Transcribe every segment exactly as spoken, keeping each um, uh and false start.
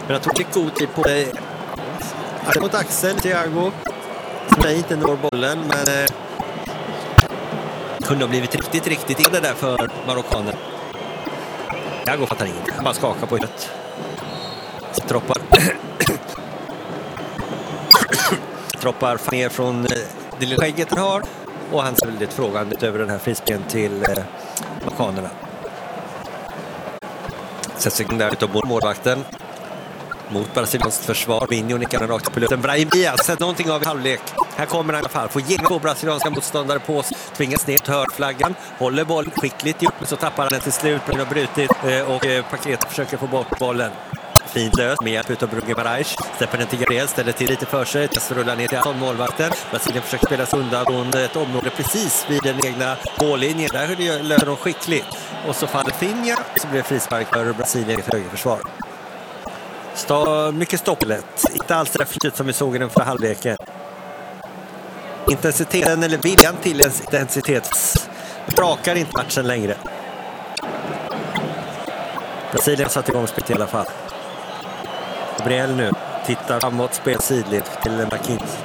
Men jag tog lite god tid på det. Alltså mot Axel, Thiago. Som jag inte når bollen, men eh, kunde ha blivit riktigt, riktigt illa där för marockaner. Thiago fattar inget. Han bara skakar på huvudet. Troppar. Troppar ner från eh, det lilla skägget han har. Och han ser väldigt frågande över den här frisken till eh, marockanerna. Sätter sig där utav målvakten. Mot brasilianskt försvar. Vinho nickar den rakt på luften. Brahim Diaz sett någonting av i halvlek. Här kommer han i alla fall. Får genom på brasilianska motståndare på oss. Tvingas ner till hörflaggan. Håller bollen skickligt ihop. Men så tappar han den till slut. Han har brutit. Och Paquet försöker få bort bollen. Fint löst med hjälp utav Bruno Guimaraes. Släpper den till Gabriel. Ställer till lite för sig. Testar rullar ner till Anton, målvakten. Brasilien försöker spela sig undan från ett område precis vid den egna mållinjen. Där löser de skickligt. Och så faller Finja. Så blir det frispark för Brasilien i ett högerförsvar. Stå, mycket stopplet. Inte alls det flytet som vi såg i den förra halvleken. Intensiteten eller viljan till intensitet brakar inte matchen längre. Brasilien satt igång spelet i alla fall. Gabriel nu tittar framåt, spel sidligt till Marquinhos.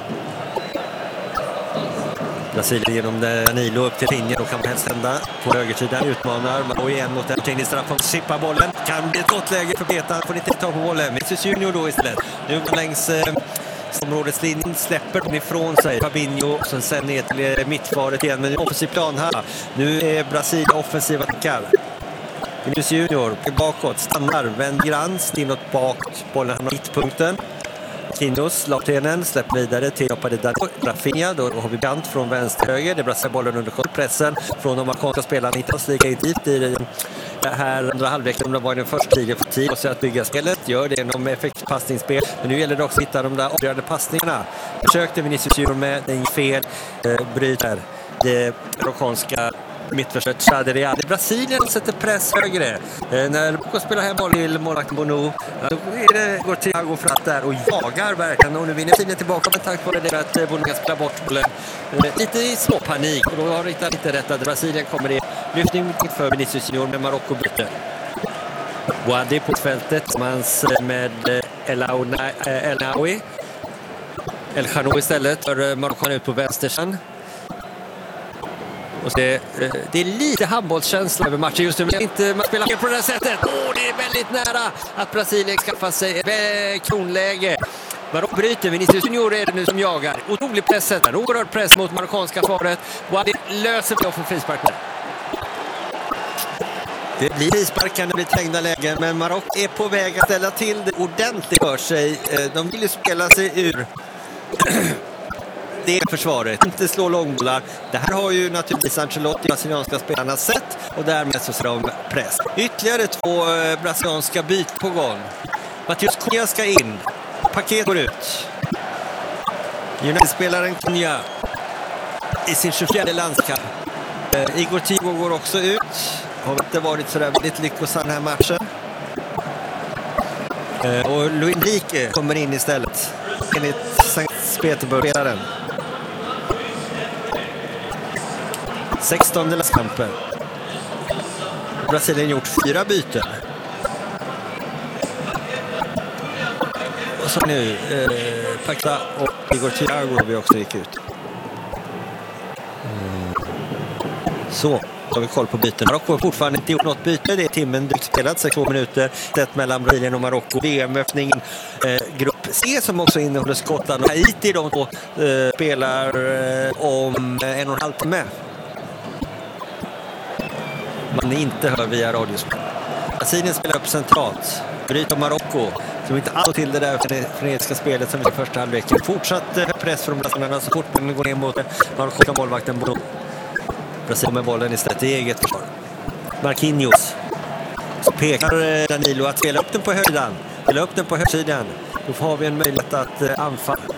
Brasilien genom Danilo upp till Finja. Då kan man helst hända på högersidan. Utmanar man igen mot en teknisk från Sippa bollen. Kan bli ett gott läge för Petan. Får inte ta på bollen. Vinicius Junior då istället. Nu längs eh, områdeslinjen släpper den ifrån sig. Fabinho som sen ner till eh, mittfaret igen. Men offensiv plan här. Nu är Brasilien offensiva tackar. Vinicius Junior bakåt. Stannar. Vänd grans. Inåt bak. Bollen hamnar mittpunkten. Marquinhos, Lautenen, släpper vidare till Danilo, Rafinha, då har vi Gant från vänster höger, det brassar bollen under pressen från de marockanska spelarna, inte alls lika intensivt i det här andra halvleken, om det var den första tiden för tid, och så att bygga spelet, gör det genom effektivt passningsspel, men nu gäller det också att hitta de där avgörande passningarna. Försökte Vinicius Junior med den fel, eh, bryter det marockanska mittförsöket Chadria. Brasilien sätter press högre. Eh, när Marocko spelar hem boll till målvakten Bono, då det, går Thiago framåt där och jagar verkligen. Och nu vinner Brasilien tillbaka, men tack vare det att Bono kan spela bort bollen. Eh, lite i små panik. Och då har riktat lite rätt att Brasilien kommer i lyftning för Vinicius Junior med Marocko byte. Wadi på fältet tillsammans med El Aoui. El Khano istället för Marocko ut på vänstersidan. Och det, det är lite handbollskänsla över matchen just nu, men inte man spelar på det här sättet. Åh, det är väldigt nära att Brasilien skaffar sig ett kronläge. Marocko bryter, Vinicius Junior är det nu som jagar. Otrolig presset, en oerhörd press mot marockanska försvaret. Wadi löser det för frisparken. Det blir frisparken, det blir trängda lägen, men Marocko är på väg att ställa till det ordentligt för sig. De vill ju spela sig ur det är försvaret, inte slå långbollar. Det här har ju naturligtvis Ancelotti, brasilianska spelarna, sett, och därmed så ser de press. Ytterligare två eh, brasilianska byt på gång. Matheus Cunha ska in. Paquet går ut. United-spelaren Cunha i sin tjugofjärde landskamp. Eh, Igor Thiago går också ut. Har inte varit så där väldigt lyckosam den här matchen. Eh, och Luis Enrique kommer in istället. Enligt Sankt Petersburg-spelaren. sextonde landskampen. Brasilien gjort fyra byten. Och så nu eh, Paqueta och Igor Thiago vi också gick ut. Mm. Så har vi koll på byten. Marocko har fortfarande inte gjort något byte. Det är timmen drygt spelat, sextio minuter. Tätt mellan Brasilien och Marocko. V M-öppningen eh, grupp C som också innehåller Skottland och Haiti. De två eh, spelar eh, om en och en halv timme. Man inte hör via radiospel. Brasilien spelar upp centralt. Bryter Marocko som inte alls till det där frenetiska spelet som i första halvleken. Fortsatt eh, press från brasilierna så fort man går ner mot Marocko kan målvakten Bono. Brasilien med bollen istället i eget försvar. Marquinhos. Så pekar Danilo att spela upp den på höjden. Spela upp den på högsidan. Då har vi en möjlighet att anfalla.